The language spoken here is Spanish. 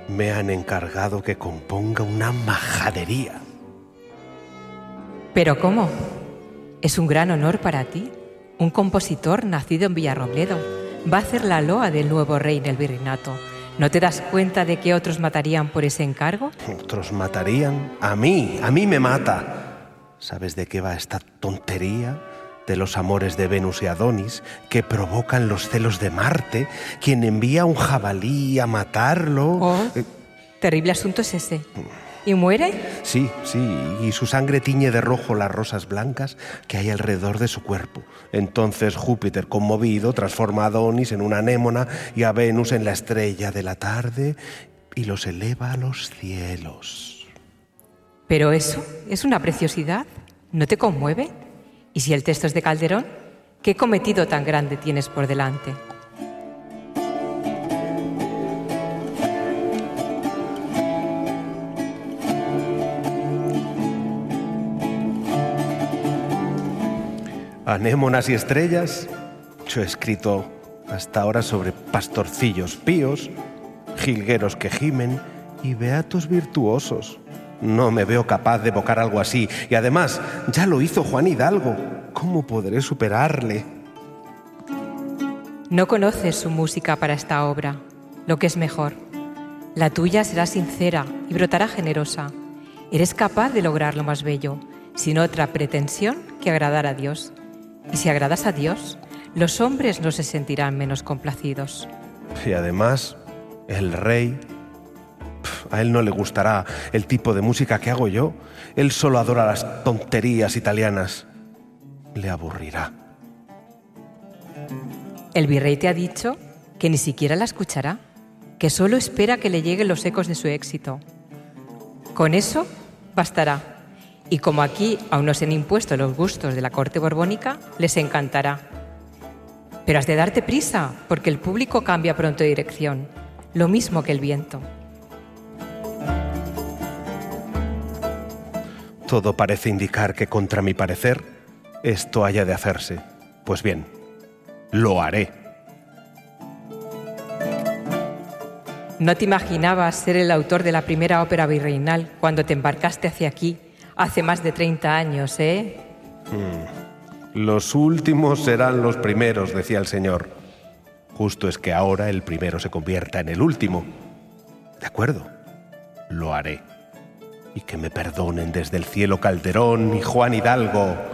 Me han encargado que componga una majadería. ¿Pero cómo? Es un gran honor para ti. Un compositor nacido en Villarrobledo va a hacer la loa del nuevo rey en el virreinato. ¿No te das cuenta de que otros matarían por ese encargo? ¿Otros matarían? A mí me mata. ¿Sabes de qué va esta tontería? De los amores de Venus y Adonis, que provocan los celos de Marte, quien envía un jabalí a matarlo. Oh, terrible asunto es ese. ¿Y muere? Sí, y su sangre tiñe de rojo las rosas blancas que hay alrededor de su cuerpo. Entonces Júpiter, conmovido, transforma a Adonis en una anémona y a Venus en la estrella de la tarde y los eleva a los cielos. Pero eso es una preciosidad. ¿No te conmueve? ¿Y si el texto es de Calderón? ¿Qué cometido tan grande tienes por delante? Anémonas y estrellas. Yo he escrito hasta ahora sobre pastorcillos píos, jilgueros que gimen y beatos virtuosos. No me veo capaz de evocar algo así. Y además, ya lo hizo Juan Hidalgo. ¿Cómo podré superarle? No conoces su música para esta obra. Lo que es mejor, la tuya será sincera y brotará generosa. Eres capaz de lograr lo más bello, sin otra pretensión que agradar a Dios. Y si agradas a Dios, los hombres no se sentirán menos complacidos. Y además, el rey... A él no le gustará el tipo de música que hago yo. Él solo adora las tonterías italianas. Le aburrirá. El virrey te ha dicho que ni siquiera la escuchará, que solo espera que le lleguen los ecos de su éxito. Con eso bastará. Y como aquí aún no se han impuesto los gustos de la corte borbónica, les encantará. Pero has de darte prisa, porque el público cambia pronto de dirección, lo mismo que el viento. Todo parece indicar que, contra mi parecer, esto haya de hacerse. Pues bien, lo haré. No te imaginabas ser el autor de la primera ópera virreinal cuando te embarcaste hacia aquí, hace más de 30 años, ¿eh? Los últimos serán los primeros, decía el señor. Justo es que ahora el primero se convierta en el último. De acuerdo, lo haré. Y que me perdonen desde el cielo Calderón y Juan Hidalgo.